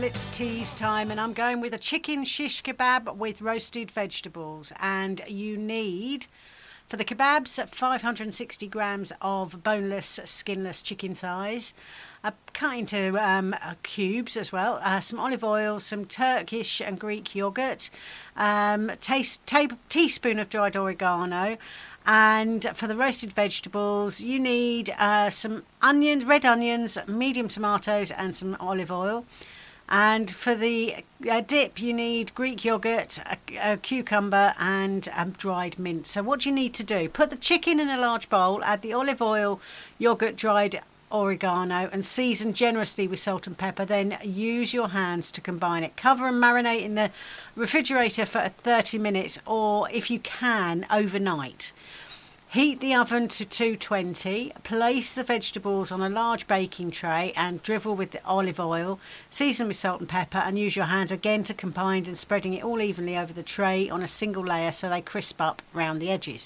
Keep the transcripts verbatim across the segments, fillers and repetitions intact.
Lips teas time, and I'm going with a chicken shish kebab with roasted vegetables. And you need, for the kebabs, five hundred sixty grams of boneless, skinless chicken thighs, uh, cut into um, uh, cubes as well, uh, some olive oil, some Turkish and Greek yogurt, um, taste, ta- teaspoon of dried oregano. And for the roasted vegetables, you need uh, some onions, red onions, medium tomatoes, and some olive oil. And for the uh, dip, you need Greek yogurt, a, a cucumber, and um, dried mint. So what you need to do, put the chicken in a large bowl, add the olive oil, yogurt, dried oregano, and season generously with salt and pepper. Then use your hands to combine it. Cover and marinate in the refrigerator for thirty minutes, or if you can, overnight. Heat the oven to two twenty, place the vegetables on a large baking tray and drizzle with the olive oil, season with salt and pepper, and use your hands again to combine and spreading it all evenly over the tray on a single layer so they crisp up round the edges.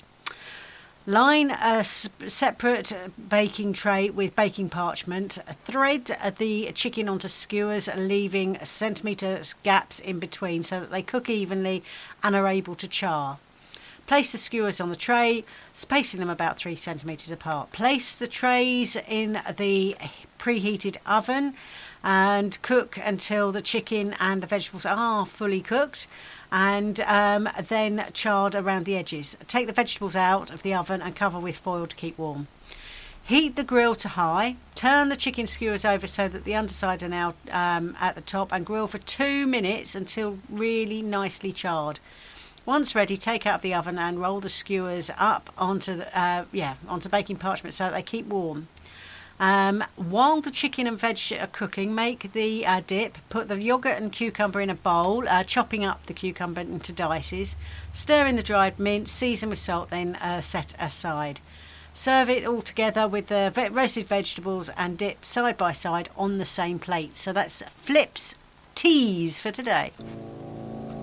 Line a separate baking tray with baking parchment. Thread the chicken onto skewers, leaving centimetre gaps in between so that they cook evenly and are able to char. Place the skewers on the tray, spacing them about three centimetres apart. Place the trays in the preheated oven and cook until the chicken and the vegetables are fully cooked and um, then charred around the edges. Take the vegetables out of the oven and cover with foil to keep warm. Heat the grill to high. Turn the chicken skewers over so that the undersides are now um, at the top, and grill for two minutes until really nicely charred. Once ready, take out of the oven and roll the skewers up onto the, uh, yeah onto baking parchment so that they keep warm. Um, while the chicken and veg are cooking, make the uh, dip. Put the yogurt and cucumber in a bowl, uh, chopping up the cucumber into dices. Stir in the dried mint, season with salt, then uh, set aside. Serve it all together with the ve- roasted vegetables and dip side by side on the same plate. So that's Flips Teas for today.